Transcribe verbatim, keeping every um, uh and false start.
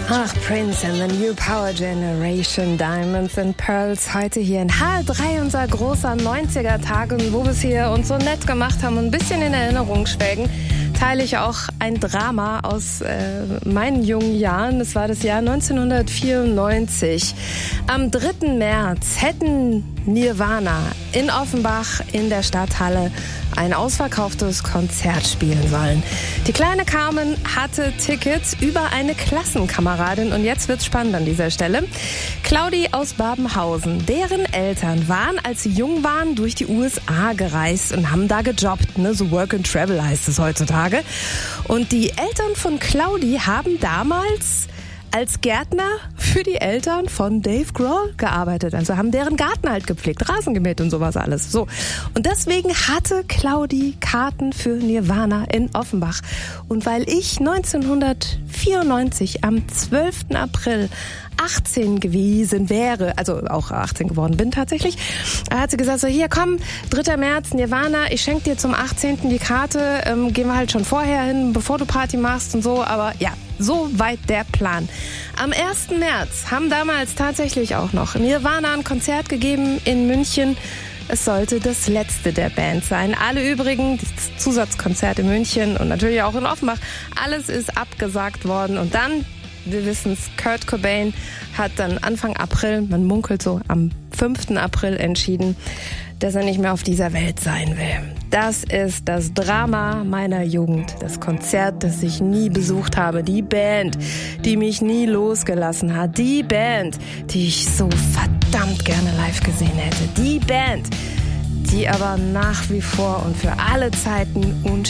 Ach, Prince and the New Power Generation, Diamonds and Pearls, heute hier in H drei, unser großer neunziger-Tag, wo wir es hier uns so nett gemacht haben und ein bisschen in Erinnerung schwelgen, teile ich auch ein Drama aus äh, meinen jungen Jahren. Es war das Jahr neunzehnhundertvierundneunzig. Am dritten März hätten Nirvana in Offenbach in der Stadthalle ein ausverkauftes Konzert spielen sollen. Die kleine Carmen hatte Tickets über eine Klassenkameradin und jetzt wird's spannend an dieser Stelle. Claudi aus Babenhausen, deren Eltern waren, als sie jung waren, durch die U S A gereist und haben da gejobbt, ne? So Work and Travel heißt es heutzutage. Und die Eltern von Claudi haben damals als Gärtner für die Eltern von Dave Grohl gearbeitet. Also haben deren Garten halt gepflegt, Rasen gemäht und sowas alles. So. Und deswegen hatte Claudi Karten für Nirvana in Offenbach. Und weil ich neunzehnhundertvierundneunzig am zwölften April achtzehn gewesen wäre, also auch achtzehn geworden bin tatsächlich, hat sie gesagt, so hier komm, dritter März, Nirvana, ich schenke dir zum achtzehnten die Karte, ähm, gehen wir halt schon vorher hin, bevor du Party machst und so, aber ja, so weit der Plan. Am ersten März haben damals tatsächlich auch noch Nirvana ein Konzert gegeben in München. Es sollte das letzte der Band sein. Alle übrigen, das Zusatzkonzert in München und natürlich auch in Offenbach, alles ist abgesagt worden und dann, wir wissen es, Kurt Cobain hat dann Anfang April, man munkelt so, am fünften April entschieden, dass er nicht mehr auf dieser Welt sein will. Das ist das Drama meiner Jugend. Das Konzert, das ich nie besucht habe. Die Band, die mich nie losgelassen hat. Die Band, die ich so verdammt gerne live gesehen hätte. Die Band, die aber nach wie vor und für alle Zeiten und